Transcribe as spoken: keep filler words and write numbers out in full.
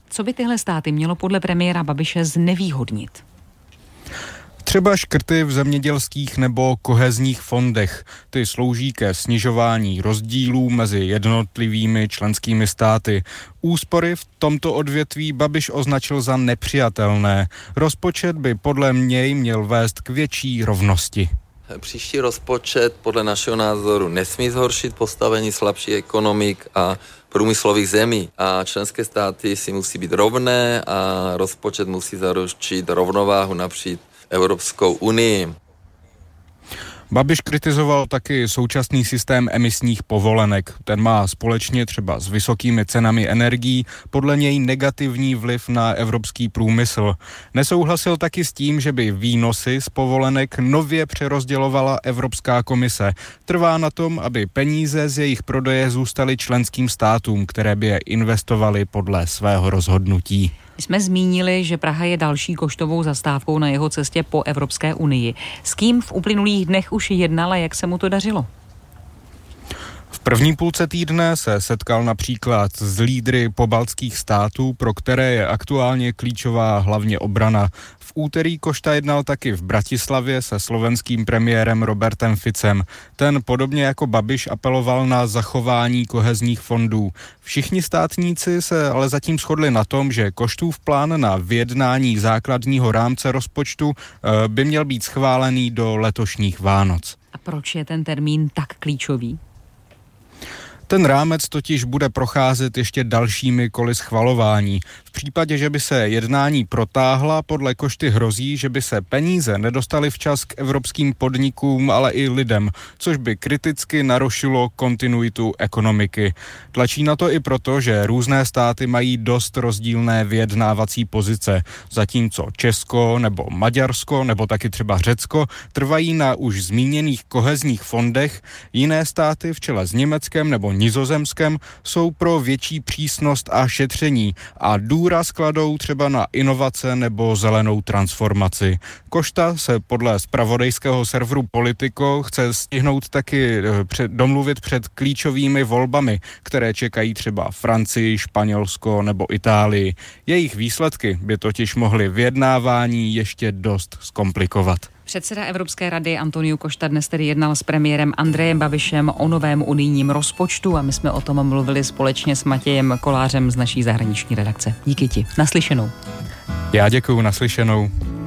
Co by tyhle státy mělo podle premiéra Babiše znevýhodnit? Třeba škrty v zemědělských nebo kohezních fondech. Ty slouží ke snižování rozdílů mezi jednotlivými členskými státy. Úspory v tomto odvětví Babiš označil za nepřijatelné. Rozpočet by podle něj měl vést k větší rovnosti. Příští rozpočet podle našeho názoru nesmí zhoršit postavení slabších ekonomik a průmyslových zemí. A členské státy si musí být rovné a rozpočet musí zaručit rovnováhu napříč Evropskou unii. Babiš kritizoval taky současný systém emisních povolenek. Ten má společně třeba s vysokými cenami energií podle něj negativní vliv na evropský průmysl. Nesouhlasil taky s tím, že by výnosy z povolenek nově přerozdělovala Evropská komise. Trvá na tom, aby peníze z jejich prodeje zůstaly členským státům, které by je investovaly podle svého rozhodnutí. Jsme zmínili, že Praha je další koštovou zastávkou na jeho cestě po Evropské unii. S kým v uplynulých dnech už jednal a jak se mu to dařilo? V první půlce týdne se setkal například s lídry pobaltských států, pro které je aktuálně klíčová hlavně obrana. V úterý Košta jednal taky v Bratislavě se slovenským premiérem Robertem Ficem. Ten podobně jako Babiš apeloval na zachování kohezních fondů. Všichni státníci se ale zatím shodli na tom, že Koštův plán na vyjednání základního rámce rozpočtu by měl být schválený do letošních Vánoc. A proč je ten termín tak klíčový? Ten rámec totiž bude procházet ještě dalšími koly schvalování. V případě, že by se jednání protáhla, podle Košty hrozí, že by se peníze nedostaly včas k evropským podnikům, ale i lidem, což by kriticky narušilo kontinuitu ekonomiky. Tlačí na to i proto, že různé státy mají dost rozdílné vyjednávací pozice, zatímco Česko nebo Maďarsko nebo taky třeba Řecko trvají na už zmíněných kohezních fondech, jiné státy v čele s Německem nebo Nizozemskem jsou pro větší přísnost a šetření a důraz kladou třeba na inovace nebo zelenou transformaci. Košta se podle zpravodajského serveru Politico chce stihnout taky před, domluvit před klíčovými volbami, které čekají třeba Francii, Španělsko nebo Itálii. Jejich výsledky by totiž mohly vyjednávání ještě dost zkomplikovat. Předseda Evropské rady Antonio Costa dnes tedy jednal s premiérem Andrejem Babišem o novém unijním rozpočtu a my jsme o tom mluvili společně s Matějem Kolářem z naší zahraniční redakce. Díky ti. Naslyšenou. Já děkuju, naslyšenou.